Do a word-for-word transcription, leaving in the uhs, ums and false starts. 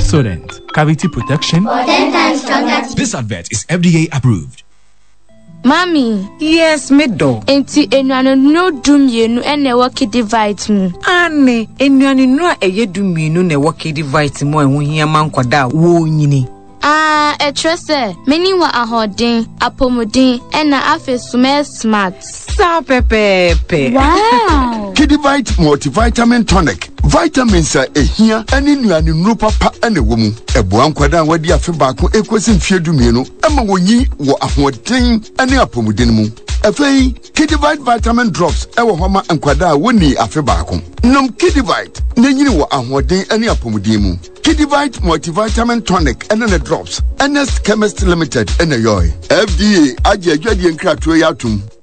Pepsodent, cavity protection for ten times stronger teeth. This advert is F D A approved. Mommy. Yes, me do. Enti enuanu no dumienu ene wo Kidivite mu. Ane, enuanu no eye dumienu ne wo Kidivite mu ehun hia mankwada wo nyini. Ah, e trese, meni wa ahoden, apomodin, ena afe sume smart. Sa pepepe. Wow. Kidivite multivitamin tonic. Vitamins are a here and in your new papa and a woman. A buanquada wadi afe baako ekosi mfie dumienu. Ema wonyi wo ahoden ane apomodin. Afei, Kidivite vitamin drops ewo homa ankwada woni afe baako. Nom Kidivite nenyini wo ahoden ane apomodin mu. Kidivite multivitamin tonic and the drops. Ernest Chemist Limited and a yoy. F D A aje adwade nkratoe yatum.